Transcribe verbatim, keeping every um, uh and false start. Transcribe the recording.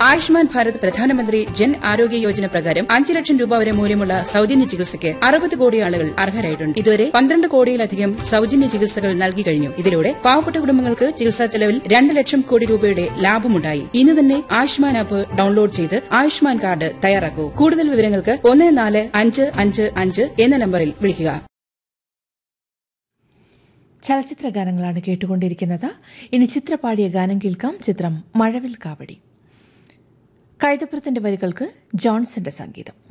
ആയുഷ്മാൻ ഭാരത് പ്രധാനമന്ത്രി ജൻ ആരോഗ്യ യോജന പ്രകാരം അഞ്ച് ലക്ഷം രൂപ വരെ മൂല്യമുള്ള സൌജന്യ ചികിത്സയ്ക്ക് അറുപത് കോടി ആളുകൾ അർഹരായിട്ടുണ്ട്. ഇതുവരെ പന്ത്രണ്ട് കോടിയിലധികം സൌജന്യ ചികിത്സകൾ നൽകി കഴിഞ്ഞു. ഇതിലൂടെ പാവപ്പെട്ട കുടുംബങ്ങൾക്ക് ചികിത്സാ ചെലവിൽ രണ്ട് ലക്ഷം കോടി രൂപയുടെ ലാഭമുണ്ടായി. ഇന്ന് തന്നെ ആയുഷ്മാൻ ആപ്പ് ഡൌൺലോഡ് ചെയ്ത് ആയുഷ്മാൻ കാർഡ് തയ്യാറാക്കൂ. കൂടുതൽ വിവരങ്ങൾക്ക് ഒന്ന് നാല് അഞ്ച് അഞ്ച് അഞ്ച് എന്ന നമ്പറിൽ വിളിക്കുക. ചലച്ചിത്ര ഗാനങ്ങളാണ് കേട്ടുകൊണ്ടിരിക്കുന്നത്. ഇനി ചിത്രപാടിയ ഗാനം കേൾക്കാം. ചിത്രം മഴവിൽ കാവടി. കൈതപ്പുറത്തിന്റെ വരികൾക്ക് ജോൺസന്റെ സംഗീതം.